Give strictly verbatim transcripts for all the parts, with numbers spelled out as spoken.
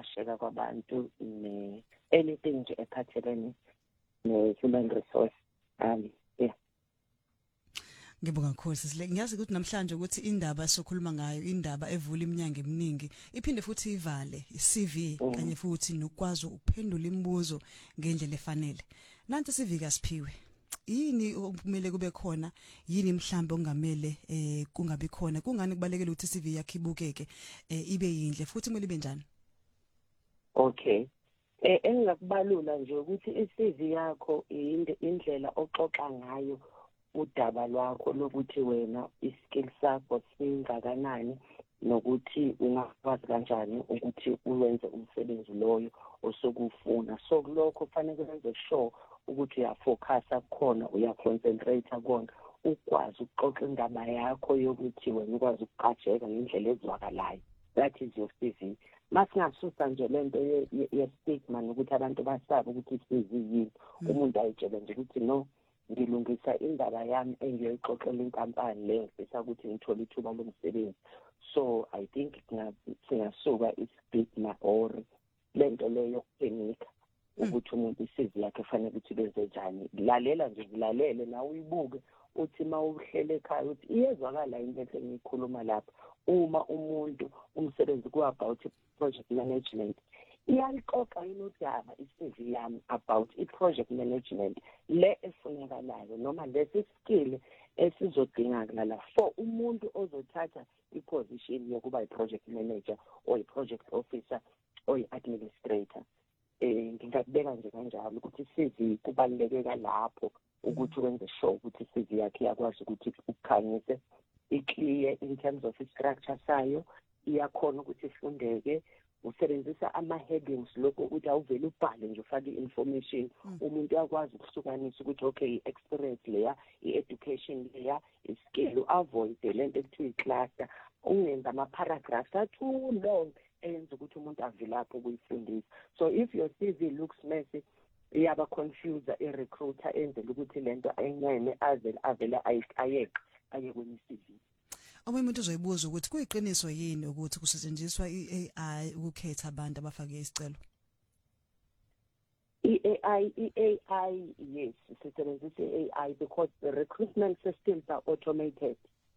ukuqasheka kwabantu ne anything nje ephathelene ne-human resource. Um, yeah. Ngibonga kakhulu sisile. Ngiyazi ukuthi namhlanje ukuthi indaba sokhuluma ngayo indaba evula iminyango eminingi iphinde futhi ivale i-C V Mm. kanye futhi nokwazi ukuphendula imibuzo ngendlela efanele. Nanti C V kaSiphiwe. Yini okumele kube khona yini mhlambe ongamele eh kungabi khona kungani kubalekela ukuthi C V yakhe ibukeke eh ibe yindle futhi kumele ibe njani? Okay. Eh engakubalula nje ukuthi i-C V yakho inde indlela oxoxa ngayo udaba lwakho lokuthi wena iskill sakho singakanani nokuthi ungakwazi kanjani ukuthi uwenze umsebenzi loyo osokufuna. So lokho kufanele wenze sure ukuthi uyafocusa khona uyaconcentrate kona ukwazi ukuxoxa indaba yakho yokuthi wena ukwazi ukuqasheka ngendlela ezwakalayo. That is your C V. Masingasusa nje lento ye-stigma nokuthi abantu basaba ukuthi i-C V yini. Umuntu ayitshele nje ukuthi no ngilungisa indaba yami engiyoyixoxela inkampani le ngifisa ukuthi ngithole ithuba lomsebenzi. So I think singasuka i-stigma or lento leyo yokuthenika ukuthi umuntu i-C V yakhe kufanele ukuthi benze njani. Lalela nje ulalele nawe uyibuke uthi mawuhlele ekhaya uthi iyezwakala into engikhuluma lapha. Uma umuntu umsebenzi ku about project management iyalixoxa inodaba i-C V yami about i-project management le efunekalayo noma lesi skill esizodingakala for umuntu ozothatha i-position yokuba i-project manager or i-project officer or i-administrator. Eh ngingakubeka nje kanjalo ukuthi i-C V kubaluleke lapho ukuthi wenze sure ukuthi i-C V yakhe yakwazi ukuthi ukukhanyise i-clear in terms of i-structure sayo iyakhona ukuthi ifundeke. Usebenzisa ama-headings lokho ukuthi awuvele ubhale nje ufake i-information umuntu uyakwazi ukuhlukanisa ukuthi okay i-experience leya i-education leya i-skill avoid lento ekuthiwa i-cluster ungenza ama-paragraphs too long enza ukuthi umuntu avele lapho ukuyifundisa. So if your C V looks messy iyaba confuse i-recruiter enzela ukuthi lento ayinene aze avele ayiqayeqa aye kwenye i-C V. Omunye umuntu uzoyibuza ukuthi kuyiqiniso yini ukuthi kusetshenziswa i-A I ukukhetha abantu abafake isicelo? I-A I, i-A I, yes, sisebenzisa i-A I because the recruitment systems are automated.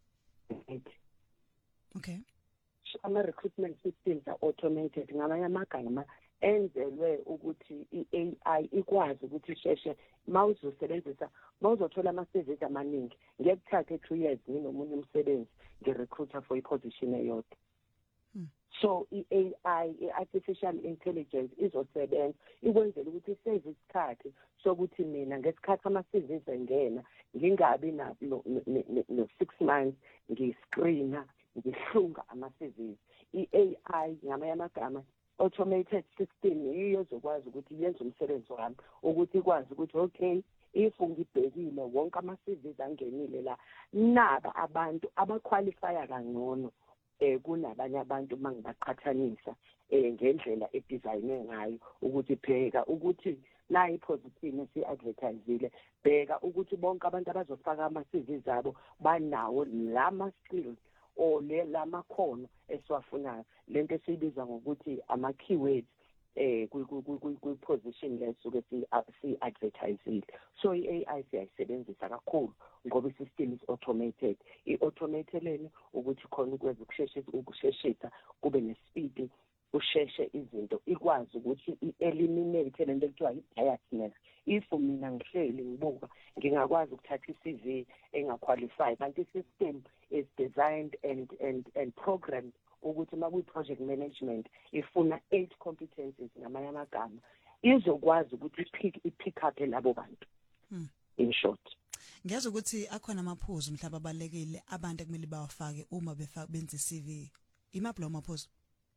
Okay. Ama-recruitment systems are automated. Ngamanye amagama enzelwe ukuthi i-A I ikwazi ukuthi isheshe mawuzosebenzisa mawuzothola ama-C Vs amaningi ngekuthathe two years nginomunye umsebenzi nge-recruiter for i-position eyodwa. Hmm. So i-A I, i-artificial intelligence izosebenza ikwenzela ukuthi isave isikhathi sokuthi mina ngesikhathi ama-C Vs engena ngingabi na no six months ngiscreena ngihlunga ama-C Vs. I-A I ngamanye amagama automated system yiyo ezokwazi ukuthi yenze umsebenzi wami ukuthi ikwazi ukuthi okay if ngibhekile wonke ama-C Vs angenile la naba abantu abaqualifya kangcono eh kunabanye abantu mangibaqhathanisa eh ngendlela edesignwe ngayo ukuthi pheka ukuthi la iposition esi-advertisile bheka ukuthi bonke abantu abazofaka ama-C V zabo banawo lama skills o le lamakhono esiwafunayo lento esibiza ngokuthi ama keywords eh ku position lesuke si advertising. So i-A I siyayisebenzisa kakhulu ngoba i-system is automated. I-automated ukuthi khona ukwenza ukusheshisa ukusheshisa kube ne-speed usheshe izinto ikwazi ukuthi i-eliminate lento ekuthiwa i-biasness. If mina ngihleli ngibuka ngingakwazi ukuthatha i-C V engaqualify kanti i-system is designed and and and programmed ukuthi makuyi project management ifuna eight competencies ngamanye amagama izokwazi ukuthi ipick ipick up labo bantu. Hmm. In short ngiyazi ukuthi akhona amaphuzu mhlaba abalekile abantu ekumele bawafake uma befaka benza i-C V. Imaphi lawo maphuzu?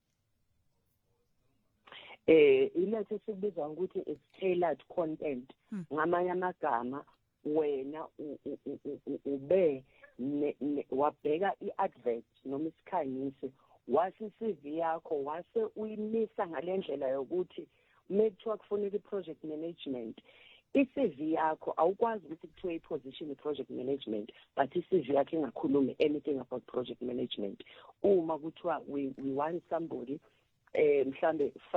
eh ilethe sikubiza ukuthi is tailored content. Hmm. Ngamanye amagama wena ube wabheka i-advert noma isikhanyisi wase i-C V yakho wase uyimisa ngalendlela yokuthi mekuthiwa kufuneka i-project management i-C V yakho awukwazi ukuthi kuthiwe i-position i-project management but i-C V yakho ingakhulumi anything about project management. Uma kuthiwa we, we want somebody eh mhlambe